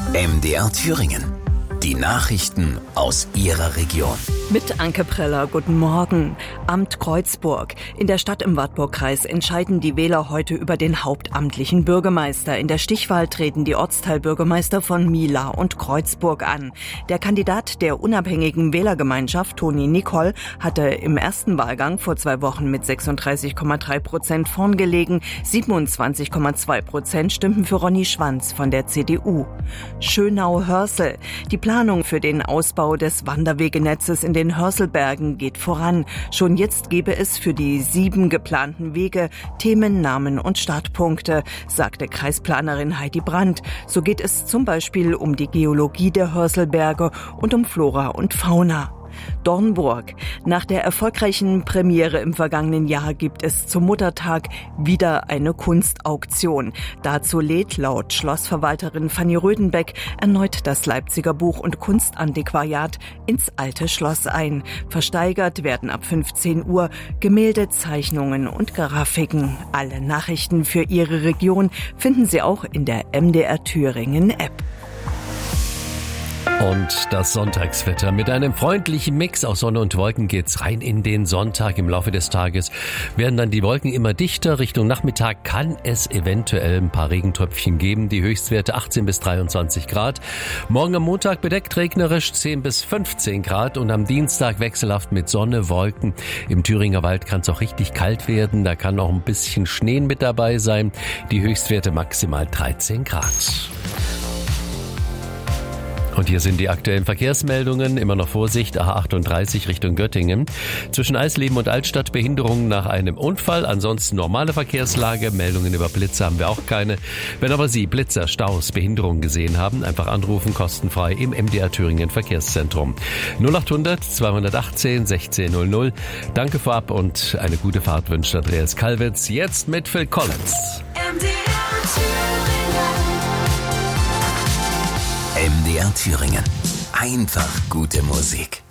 MDR Thüringen. Die Nachrichten aus Ihrer Region. Mit Anke Preller, guten Morgen. Amt Kreuzburg. In der Stadt im Wartburgkreis entscheiden die Wähler heute über den hauptamtlichen Bürgermeister. In der Stichwahl treten die Ortsteilbürgermeister von Mihla und Kreuzburg an. Der Kandidat der unabhängigen Wählergemeinschaft, Toni Nicol, hatte im ersten Wahlgang vor 2 Wochen mit 36,3% vorn gelegen. 27,2% stimmten für Ronny Schwanz von der CDU. Schönau-Hörsel. Die Planung für den Ausbau des Wanderwegenetzes in den Hörselbergen geht voran. Schon jetzt gebe es für die 7 geplanten Wege Themen, Namen und Startpunkte, sagte Kreisplanerin Heidi Brandt. So geht es zum Beispiel um die Geologie der Hörselberge und um Flora und Fauna. Dornburg. Nach der erfolgreichen Premiere im vergangenen Jahr gibt es zum Muttertag wieder eine Kunstauktion. Dazu lädt laut Schlossverwalterin Fanny Rödenbeck erneut das Leipziger Buch- und Kunstantiquariat ins Alte Schloss ein. Versteigert werden ab 15 Uhr Gemälde, Zeichnungen und Grafiken. Alle Nachrichten für Ihre Region finden Sie auch in der MDR Thüringen App. Und das Sonntagswetter. Mit einem freundlichen Mix aus Sonne und Wolken geht's rein in den Sonntag. Im Laufe des Tages werden dann die Wolken immer dichter. Richtung Nachmittag kann es eventuell ein paar Regentröpfchen geben. Die Höchstwerte 18 bis 23 Grad. Morgen am Montag bedeckt regnerisch 10 bis 15 Grad. Und am Dienstag wechselhaft mit Sonne, Wolken. Im Thüringer Wald kann es auch richtig kalt werden. Da kann auch ein bisschen Schnee mit dabei sein. Die Höchstwerte maximal 13 Grad. Und hier sind die aktuellen Verkehrsmeldungen. Immer noch Vorsicht, A38 Richtung Göttingen. Zwischen Eisleben und Altstadt Behinderungen nach einem Unfall. Ansonsten normale Verkehrslage. Meldungen über Blitze haben wir auch keine. Wenn aber Sie Blitzer, Staus, Behinderungen gesehen haben, einfach anrufen, kostenfrei im MDR Thüringen Verkehrszentrum. 0800 218 1600. Danke vorab und eine gute Fahrt wünscht Andreas Kalwitz. Jetzt mit Phil Collins. MDR Thüringen. Einfach gute Musik.